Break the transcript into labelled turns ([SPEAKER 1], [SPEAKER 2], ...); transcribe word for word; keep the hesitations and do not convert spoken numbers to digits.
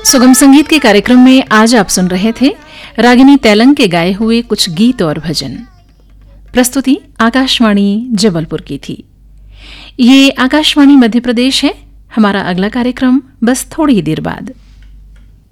[SPEAKER 1] सुगम संगीत के कार्यक्रम में आज आप सुन रहे थे रागिनी तैलंग के गाए हुए कुछ गीत और भजन। प्रस्तुति आकाशवाणी जबलपुर की थी। ये आकाशवाणी मध्य प्रदेश है। हमारा अगला कार्यक्रम बस थोड़ी ही देर बाद।